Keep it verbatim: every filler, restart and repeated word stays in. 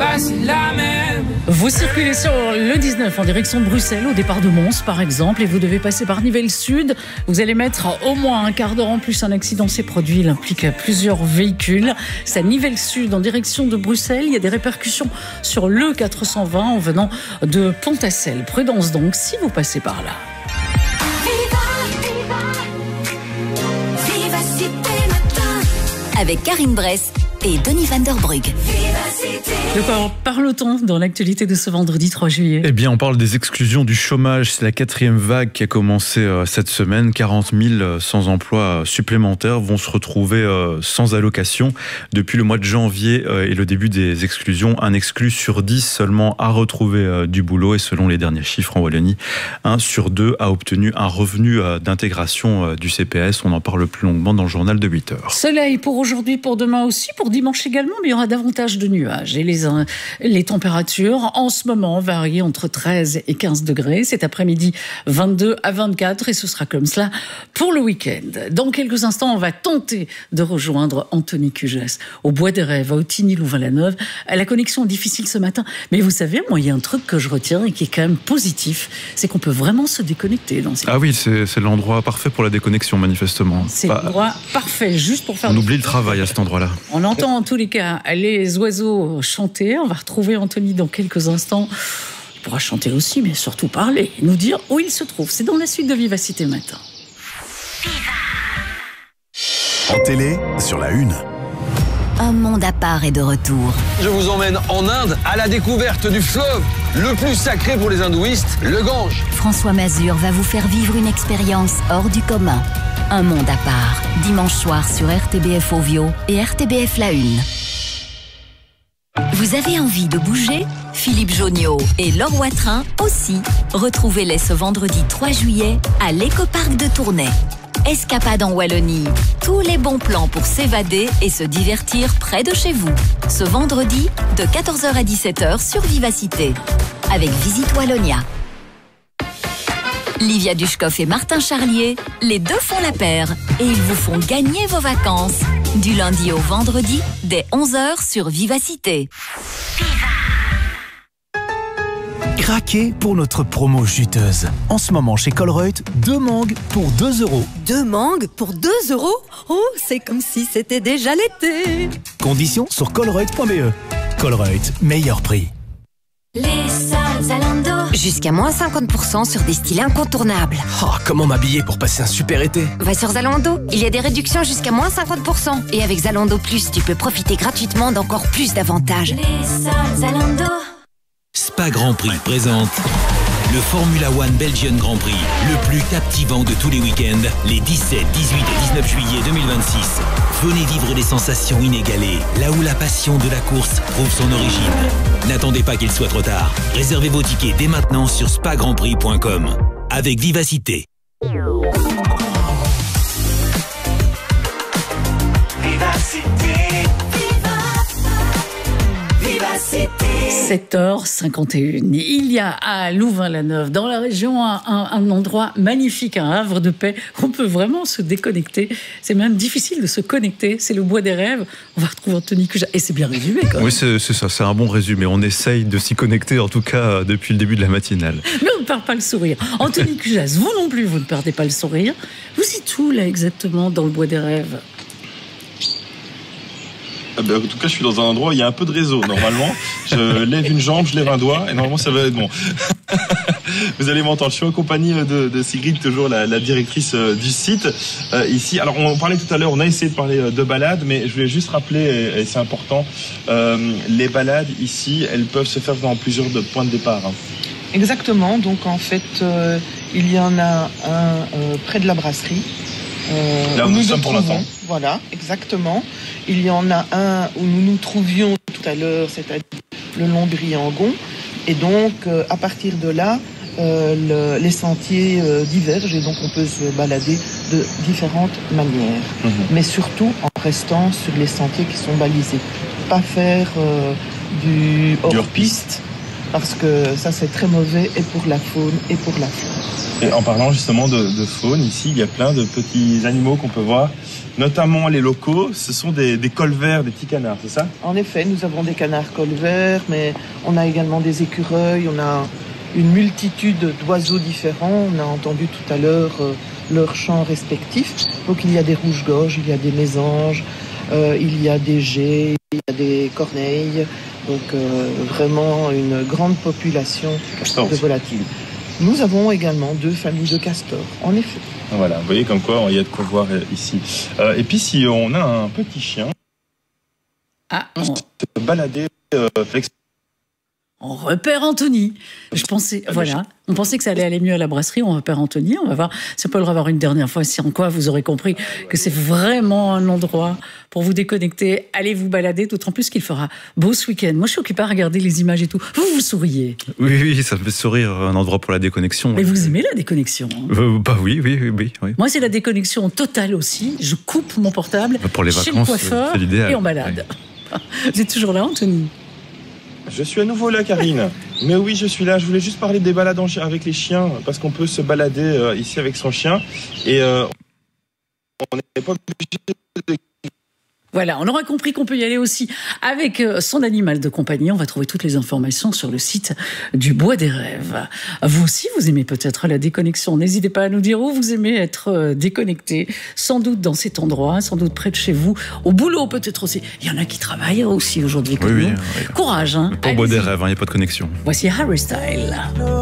pas c'est la même. Vous circulez sur le dix-neuf en direction de Bruxelles, au départ de Mons par exemple, et vous devez passer par Nivelles Sud. Vous allez mettre au moins un quart d'heure en plus. Un accident s'est produit, il implique plusieurs véhicules. C'est à Nivelles Sud en direction de Bruxelles. Il y a des répercussions sur le quatre cent vingt en venant de Pontassel. Prudence donc si vous passez par là. Avec Karine Bress et Denis Van Der Brugge. De quoi parle-t-on dans l'actualité de ce vendredi trois juillet ? Eh bien, on parle des exclusions du chômage. C'est la quatrième vague qui a commencé euh, cette semaine. quarante mille euh, sans emploi supplémentaires vont se retrouver euh, sans allocation. Depuis le mois de janvier euh, et le début des exclusions, un exclu sur dix seulement a retrouvé euh, du boulot. Et selon les derniers chiffres en Wallonie, un sur deux a obtenu un revenu euh, d'intégration euh, du C P S. On en parle plus longuement dans le journal de huit heures. Soleil pour aujourd'hui, pour demain aussi, pour dimanche également, mais il y aura davantage de nuages. Et les, les températures, en ce moment, varient entre treize et quinze degrés. Cet après-midi, vingt-deux à vingt-quatre, et ce sera comme cela pour le week-end. Dans quelques instants, on va tenter de rejoindre Anthony Cujas au Bois des Rêves, à Ottignies-Louvain-la-Neuve. La connexion est difficile ce matin, mais vous savez, moi, il y a un truc que je retiens et qui est quand même positif, c'est qu'on peut vraiment se déconnecter dans ces... Ah oui, c'est, c'est l'endroit parfait pour la déconnexion, manifestement. C'est bah, l'endroit parfait, juste pour faire... On oublie le travail à cet endroit-là. On entend en tous les cas les oiseaux chanter. On va retrouver Anthony dans quelques instants. Il pourra chanter aussi, mais surtout parler, nous dire où il se trouve. C'est dans la suite de Vivacité Matin. En télé, sur la une. Un monde à part est de retour. Je vous emmène en Inde à la découverte du fleuve le plus sacré pour les hindouistes, le Gange. François Mazur va vous faire vivre une expérience hors du commun. Un monde à part, dimanche soir sur R T B F Ovio et R T B F La Une. Vous avez envie de bouger ? Philippe Jonniot et Laure Watrin aussi. Retrouvez-les ce vendredi trois juillet à l'écoparc de Tournai. Escapade en Wallonie. Tous les bons plans pour s'évader et se divertir près de chez vous. Ce vendredi, de quatorze heures à dix-sept heures sur Vivacité. Avec Visite Wallonia. Livia Dushkoff et Martin Charlier, les deux font la paire et ils vous font gagner vos vacances. Du lundi au vendredi, dès onze heures sur Vivacité. Craquez pour notre promo juteuse. En ce moment chez Colruyt, deux mangues pour deux euros. Deux mangues pour deux euros ? Oh, c'est comme si c'était déjà l'été. Conditions sur colruyt point b e. Colruyt, meilleur prix. Les soldes Zalando. Jusqu'à moins cinquante pour cent sur des styles incontournables. Oh, comment m'habiller pour passer un super été ? Va sur Zalando, il y a des réductions jusqu'à moins cinquante pour cent. Et avec Zalando Plus, tu peux profiter gratuitement d'encore plus d'avantages. Les soldes Zalando. Spa Grand Prix présente le Formula One Belgian Grand Prix, le plus captivant de tous les week-ends, les dix-sept, dix-huit et dix-neuf juillet deux mille vingt-six. Venez vivre des sensations inégalées, là où la passion de la course trouve son origine. N'attendez pas qu'il soit trop tard. Réservez vos tickets dès maintenant sur spa grand prix point com. Avec Vivacité. Vivacité. Vivacité. sept heures cinquante et une. Il y a à Louvain-la-Neuve, dans la région, un, un, un endroit magnifique, un havre de paix. On peut vraiment se déconnecter. C'est même difficile de se connecter. C'est le Bois des Rêves. On va retrouver Anthony Cujas. Et c'est bien résumé, quand même. Oui, c'est, c'est ça. C'est un bon résumé. On essaye de s'y connecter, en tout cas, depuis le début de la matinale. Mais on ne perd pas le sourire. Anthony Cujas, vous non plus, vous ne perdez pas le sourire. Vous êtes où, là, exactement, dans le Bois des Rêves ? Ah ben, en tout cas, je suis dans un endroit où il y a un peu de réseau. Normalement, je lève une jambe, je lève un doigt, et normalement, ça va être bon. Vous allez m'entendre. Je suis en compagnie de, de Sigrid, toujours la, la directrice du site euh, ici. Alors, on parlait tout à l'heure, on a essayé de parler de balades, mais je voulais juste rappeler, et c'est important, euh, les balades ici, elles peuvent se faire dans plusieurs de points de départ. Hein. Exactement. Donc, en fait, euh, il y en a un euh, près de la brasserie. Euh, Là où nous, nous sommes pour l'instant. Voilà, exactement. Il y en a un où nous nous trouvions tout à l'heure, c'est-à-dire le long du Riangon. Et donc, euh, à partir de là, euh, le, les sentiers euh, divergent et donc on peut se balader de différentes manières. Mmh. Mais surtout en restant sur les sentiers qui sont balisés. Pas faire euh, du hors-piste. parce que ça c'est très mauvais et pour la faune et pour la flore. Et en parlant justement de, de faune, ici il y a plein de petits animaux qu'on peut voir, notamment les locaux, ce sont des, des colverts, des petits canards, c'est ça? En effet, nous avons des canards colverts, mais on a également des écureuils, on a une multitude d'oiseaux différents. On a entendu tout à l'heure euh, leurs chants respectifs. Donc il y a des rouges-gorges, il y a des mésanges, euh, il y a des geais, il y a des corneilles. Donc euh, vraiment une grande population de volatiles. Nous avons également deux familles de castors, en effet. Voilà, vous voyez comme quoi il y a de quoi voir ici. Euh, et puis si on a un petit chien, ah, on se balader euh, avec... On repère Anthony. Je pensais, voilà, on pensait que ça allait aller mieux à la brasserie. On repère Anthony. On va voir si on peut le revoir une dernière fois. Si en quoi vous aurez compris que c'est vraiment un endroit pour vous déconnecter. Allez vous balader, d'autant plus qu'il fera beau ce week-end. Moi, je suis occupée à regarder les images et tout. Vous, vous souriez. Oui, oui, ça me fait sourire, un endroit pour la déconnexion. Mais vous aimez la déconnexion, hein? euh, Bah oui, oui, oui, oui, oui. Moi, c'est la déconnexion totale aussi. Je coupe mon portable pour les chez vacances, le coiffeur c'est l'idéal. Et on balade. Ouais. Vous êtes toujours là, Anthony? Je suis à nouveau là, Karine. Mais oui, je suis là. Je voulais juste parler des balades en chien avec les chiens, parce qu'on peut se balader euh, ici avec son chien. Et euh, on n'est pas obligé de... Voilà, on aura compris qu'on peut y aller aussi avec son animal de compagnie. On va trouver toutes les informations sur le site du Bois des Rêves. Vous aussi, vous aimez peut-être la déconnexion. N'hésitez pas à nous dire où vous aimez être déconnecté. Sans doute dans cet endroit, sans doute près de chez vous. Au boulot peut-être aussi. Il y en a qui travaillent aussi aujourd'hui comme oui, nous. Oui, oui. Courage. Hein. Pas au Bois des Rêves, il hein, n'y a pas de connexion. Voici Harry Style.